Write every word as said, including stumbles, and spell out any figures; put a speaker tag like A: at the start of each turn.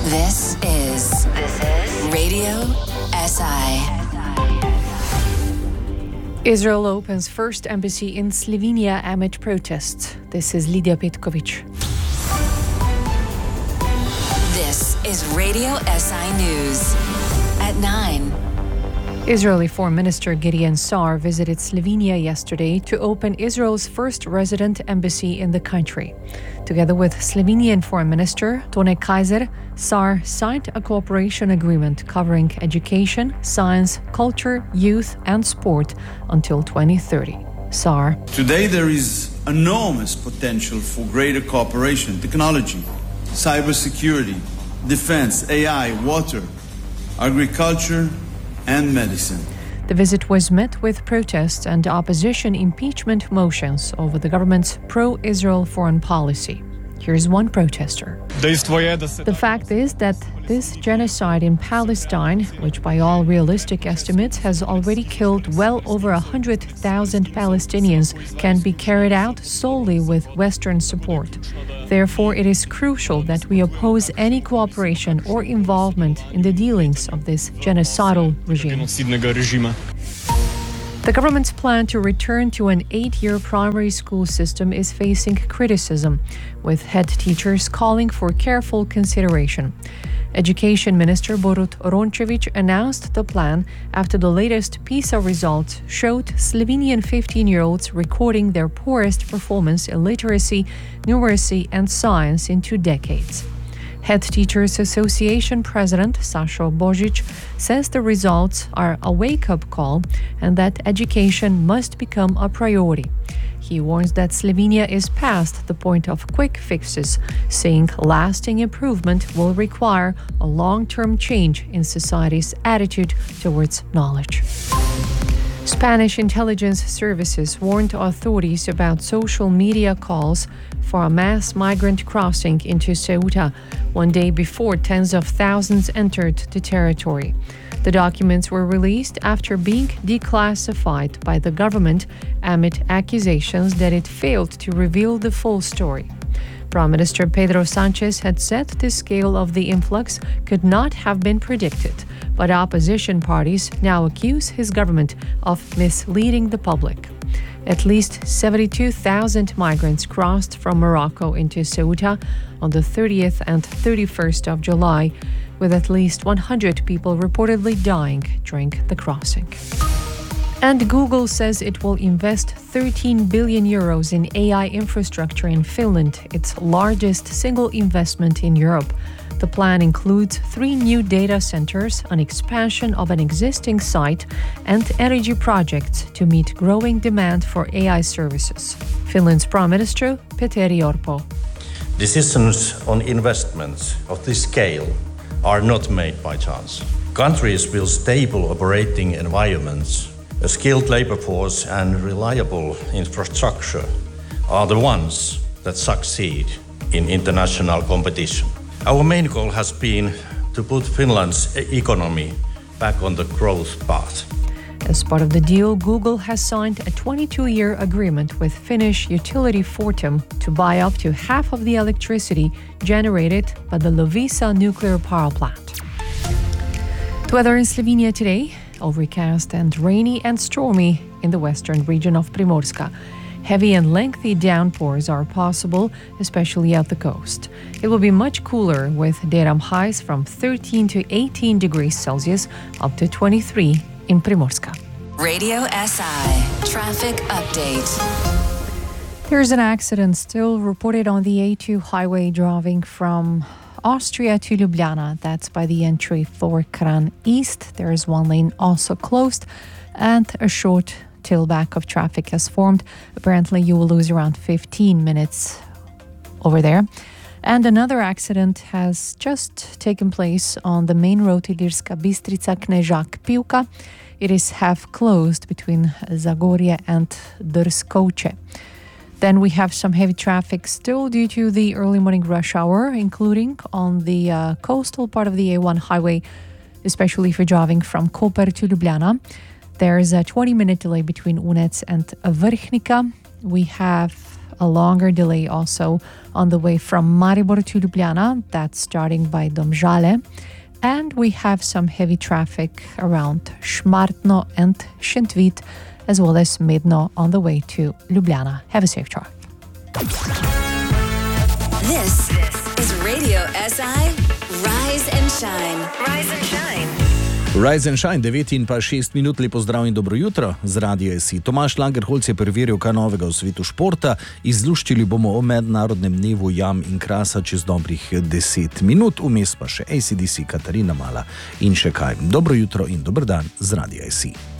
A: This is this is Radio S I.
B: Israel opens first embassy in Slovenia amid protests. This is Lidia Petkovic.
A: This is Radio S I News at nine.
B: Israeli Foreign Minister Gideon Sa'ar visited Slovenia yesterday to open Israel's first resident embassy in the country. Together with Slovenian Foreign Minister Tone Kaiser, Sa'ar signed a cooperation agreement covering education, science, culture, youth and sport until twenty thirty. Sa'ar.
C: Today there is enormous potential for greater cooperation, technology, cybersecurity, defense, A I, water, agriculture, and medicine.
B: The visit was met with protests and opposition impeachment motions over the government's pro-Israel foreign policy. Here's one protester. The fact is that this genocide in Palestine, which by all realistic estimates has already killed well over one hundred thousand Palestinians, can be carried out solely with Western support. Therefore, it is crucial that we oppose any cooperation or involvement in the dealings of this genocidal regime. The government's plan to return to an eight-year primary school system is facing criticism, with head teachers calling for careful consideration. Education Minister Borut Rončević announced the plan after the latest PISA results showed Slovenian fifteen-year-olds recording their poorest performance in literacy, numeracy and science in two decades. Head Teachers Association President Sašo Božič says the results are a wake-up call and that education must become a priority. He warns that Slovenia is past the point of quick fixes, saying lasting improvement will require a long-term change in society's attitude towards knowledge. Spanish intelligence services warned authorities about social media calls for a mass migrant crossing into Ceuta one day before tens of thousands entered the territory. The documents were released after being declassified by the government amid accusations that it failed to reveal the full story. Prime Minister Pedro Sánchez had said the scale of the influx could not have been predicted, but opposition parties now accuse his government of misleading the public. At least seventy-two thousand migrants crossed from Morocco into Ceuta on the thirtieth and thirty-first of July, with at least one hundred people reportedly dying during the crossing. And Google says it will invest thirteen billion euros in A I infrastructure in Finland, its largest single investment in Europe. The plan includes three new data centers, an expansion of an existing site, and energy projects to meet growing demand for A I services. Finland's Prime Minister Petteri Orpo.
D: Decisions on investments of this scale are not made by chance. Countries build stable operating environments. A skilled labor force and reliable infrastructure are the ones that succeed in international competition. Our main goal has been to put Finland's economy back on the growth path.
B: As part of the deal, Google has signed a twenty-two-year agreement with Finnish utility Fortum to buy up to half of the electricity generated by the Loviisa nuclear power plant. The weather in Slovenia today: overcast and rainy and stormy in the western region of Primorska. Heavy and lengthy downpours are possible, especially at the coast. It will be much cooler with daytime highs from thirteen to eighteen degrees Celsius up to twenty-three in Primorska.
A: Radio S I traffic update.
B: There's an accident still reported on the A two highway driving from Austria to Ljubljana. That's by the entry for Kranj East. There is one lane also closed and a short tailback of traffic has formed. Apparently you will lose around fifteen minutes over there. And another accident has just taken place on the main road Ilirska Bistrica Knežak Pivka. It is half closed between Zagorje and Drskoče. Then we have some heavy traffic still due to the early morning rush hour, including on the uh, coastal part of the A one highway, especially if you're driving from Koper to Ljubljana. There's a twenty-minute delay between Unec and Vrhnika. We have a longer delay also On the way from Maribor to Ljubljana, that's starting by Domžale. And we have some heavy traffic around Šmartno and Šentvid, as well as Medno on the way to Ljubljana. Have a safe drive.
A: This is Radio S I Rise and Shine. Rise and Shine.
E: Rise and Shine, devet in pa šest minut, lepo zdrav in dobro jutro, z Radio S I. Tomaž Lagerholc je preveril, kaj novega v svetu športa. Izluščili bomo o mednarodnem dnevu jam in krasa čez dobrih deset minut, vmes pa še A C D C, Katarina Mala in še kaj. Dobro jutro in dober dan z Radio S I.